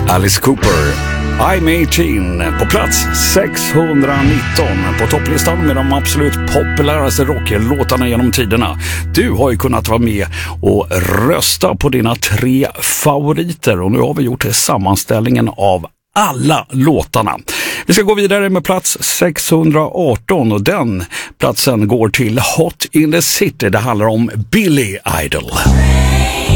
Alice Cooper, I'm 18, på plats 619 på topplistan med de absolut populäraste rocklåtarna genom tiderna. Du har ju kunnat vara med och rösta på dina 3 favoriter och nu har vi gjort sammanställningen av alla låtarna. Vi ska gå vidare med plats 618 och den platsen går till Hot in the City. Det handlar om Billy Idol.